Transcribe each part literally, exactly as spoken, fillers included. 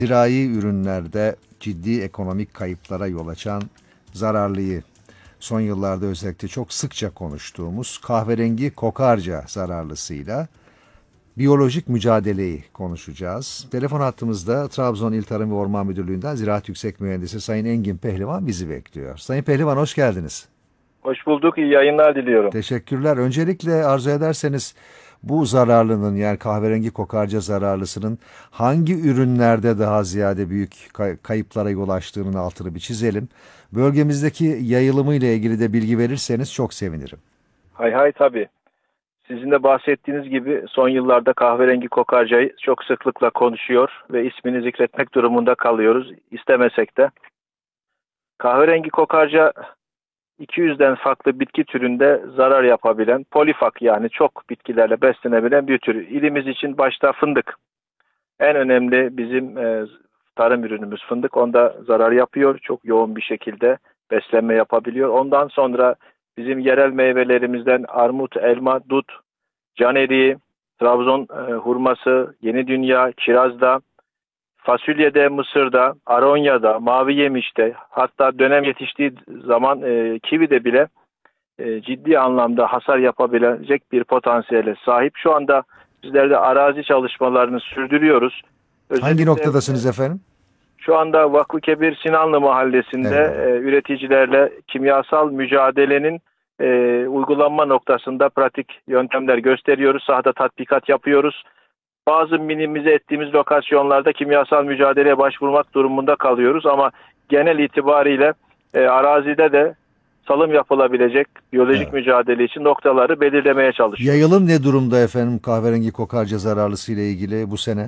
Zirai ürünlerde ciddi ekonomik kayıplara yol açan zararlıyı, son yıllarda özellikle çok sıkça konuştuğumuz kahverengi kokarca zararlısıyla biyolojik mücadeleyi konuşacağız. Telefon hattımızda Trabzon İl Tarım ve Orman Müdürlüğü'nden Ziraat Yüksek Mühendisi Sayın Engin Pehlivan bizi bekliyor. Sayın Pehlivan, hoş geldiniz. Hoş bulduk. İyi yayınlar diliyorum. Teşekkürler. Öncelikle arzu ederseniz bu zararlının, yani kahverengi kokarca zararlısının hangi ürünlerde daha ziyade büyük kay- kayıplara yol açtığının altını bir çizelim. Bölgemizdeki yayılımı ile ilgili de bilgi verirseniz çok sevinirim. Hay hay tabii. Sizin de bahsettiğiniz gibi son yıllarda kahverengi kokarcayı çok sıklıkla konuşuyor ve ismini zikretmek durumunda kalıyoruz istemesek de. Kahverengi kokarca iki yüzden farklı bitki türünde zarar yapabilen, polifak yani çok bitkilerle beslenebilen bir tür. İlimiz için başta fındık. En önemli bizim e, tarım ürünümüz fındık. Onda zarar yapıyor. Çok yoğun bir şekilde beslenme yapabiliyor. Ondan sonra bizim yerel meyvelerimizden armut, elma, dut, can eriği, Trabzon e, hurması, yeni dünya, kirazda, fasulyede, mısırda, aronyada, mavi yemişte, hatta dönem yetiştiği zaman e, kivide bile e, ciddi anlamda hasar yapabilecek bir potansiyele sahip. Şu anda bizler de arazi çalışmalarını sürdürüyoruz. Hangi Özellikle e, noktadasınız efendim? şu anda Vakfıkebir Sinanlı Mahallesi'nde Eyvallah. e, üreticilerle kimyasal mücadelenin e, uygulanma noktasında pratik yöntemler gösteriyoruz. Sahada tatbikat yapıyoruz. Bazı minimize ettiğimiz lokasyonlarda kimyasal mücadeleye başvurmak durumunda kalıyoruz ama genel itibariyle e, arazide de salım yapılabilecek biyolojik Evet. mücadele için noktaları belirlemeye çalışıyoruz. Yayılım ne durumda efendim kahverengi kokarca zararlısı ile ilgili bu sene?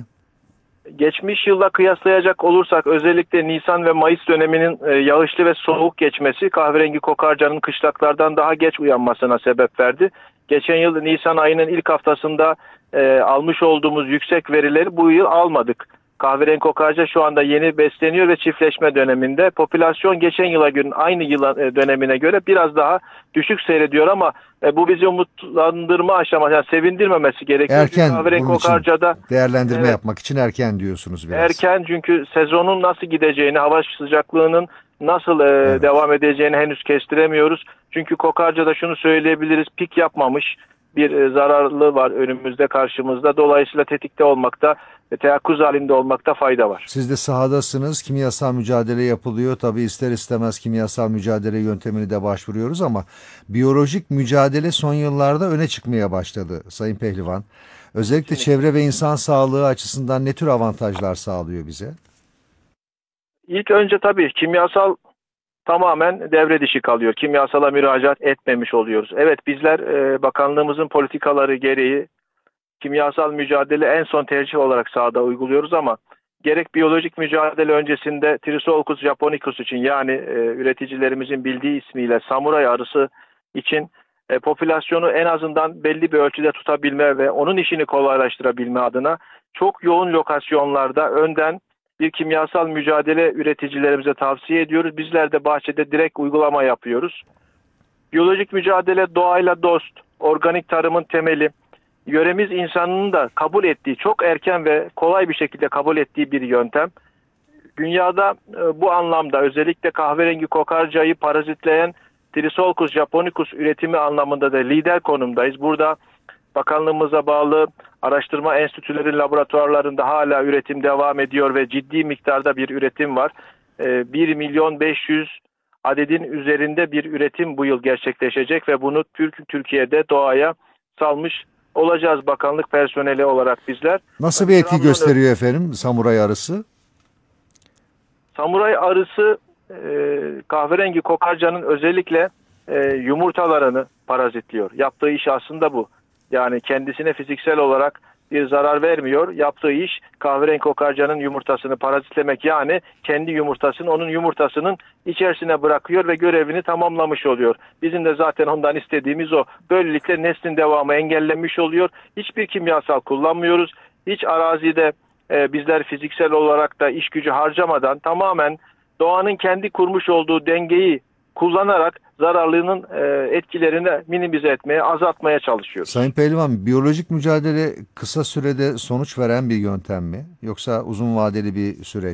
Geçmiş yılla kıyaslayacak olursak özellikle Nisan ve Mayıs döneminin e, yağışlı ve soğuk geçmesi kahverengi kokarcanın kışlaklardan daha geç uyanmasına sebep verdi. Geçen yıl Nisan ayının ilk haftasında e, almış olduğumuz yüksek verileri bu yıl almadık. Kahverengi kokarca şu anda yeni besleniyor ve çiftleşme döneminde. Popülasyon geçen yıla gün aynı yıla e, dönemine göre biraz daha düşük seyrediyor ama e, bu bizi umutlandırma aşaması, yani sevindirmemesi gerekiyor. Çünkü Erken, kahverengi bunun için kokarcada değerlendirme evet, yapmak için erken diyorsunuz biraz. erken, çünkü sezonun nasıl gideceğini, hava sıcaklığının nasıl e, Evet. devam edeceğini henüz kestiremiyoruz. Çünkü kokarcada şunu söyleyebiliriz: pik yapmamış bir e, zararlı var önümüzde, karşımızda. Dolayısıyla tetikte olmakta ve teyakkuz halinde olmakta fayda var. Siz de sahadasınız. Kimyasal mücadele yapılıyor. Tabii ister istemez kimyasal mücadele yöntemini de başvuruyoruz ama biyolojik mücadele son yıllarda öne çıkmaya başladı Sayın Pehlivan. Özellikle Kesinlikle. çevre ve insan sağlığı açısından ne tür avantajlar sağlıyor bize? İlk önce tabii kimyasal tamamen devre dışı kalıyor. Kimyasala müracaat etmemiş oluyoruz. Evet, bizler e, bakanlığımızın politikaları gereği kimyasal mücadele en son tercih olarak sahada uyguluyoruz ama gerek biyolojik mücadele öncesinde Trisolcus japonicus için, yani e, üreticilerimizin bildiği ismiyle samuray arısı için e, popülasyonu en azından belli bir ölçüde tutabilme ve onun işini kolaylaştırabilme adına çok yoğun lokasyonlarda önden bir kimyasal mücadele üreticilerimize tavsiye ediyoruz. Bizler de bahçede direkt uygulama yapıyoruz. Biyolojik mücadele doğayla dost, organik tarımın temeli. Yöremiz insanının da kabul ettiği, çok erken ve kolay bir şekilde kabul ettiği bir yöntem. Dünyada e, bu anlamda özellikle kahverengi kokarcayı parazitleyen Trisolcus japonicus üretimi anlamında da lider konumdayız. Burada bakanlığımıza bağlı araştırma enstitülerin laboratuvarlarında hala üretim devam ediyor ve ciddi miktarda bir üretim var. E, bir milyon beş yüz adedin üzerinde bir üretim bu yıl gerçekleşecek ve bunu Türk Türkiye'de doğaya salmış olacağız bakanlık personeli olarak bizler. Nasıl bir Tabii etki Trabzon gösteriyor efendim samuray arısı? samuray arısı e, kahverengi kokarcanın özellikle e, yumurtalarını parazitliyor. Yaptığı iş aslında bu. Yani kendisine fiziksel olarak bir zarar vermiyor. Yaptığı iş kahverengi kokarcanın yumurtasını parazitlemek, yani kendi yumurtasını onun yumurtasının içerisine bırakıyor ve görevini tamamlamış oluyor. Bizim de zaten ondan istediğimiz o. Böylelikle neslin devamı engellenmiş oluyor. Hiçbir kimyasal kullanmıyoruz. Hiç arazide e, bizler fiziksel olarak da iş gücü harcamadan tamamen doğanın kendi kurmuş olduğu dengeyi kullanarak zararlılığının e, etkilerini minimize etmeye, azaltmaya çalışıyoruz. Sayın Pehlivan, biyolojik mücadele kısa sürede sonuç veren bir yöntem mi? Yoksa uzun vadeli bir süreç